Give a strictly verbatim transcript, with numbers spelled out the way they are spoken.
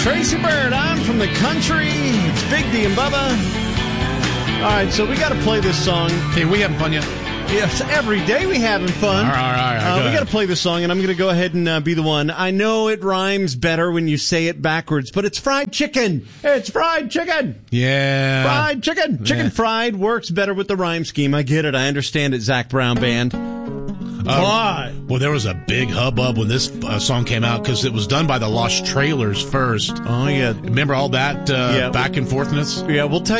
Tracy Bird, I'm from the country. It's Big D and Bubba. All right, so we got to play this song. Hey, we having fun yet? Yes, every day we having fun. All right, all right. Uh, go we got to play this song, and I'm going to go ahead and uh, be the one. I know it rhymes better when you say it backwards, but it's fried chicken. It's fried chicken. Yeah. Fried chicken. Chicken Yeah. fried works better with the rhyme scheme. I get it. I understand it, Zach Brown Band. Uh, well, there was a big hubbub when this uh, song came out because it was done by the Lost Trailers first. Oh, yeah. Remember all that uh, Yeah. back and forthness? Yeah, we'll tell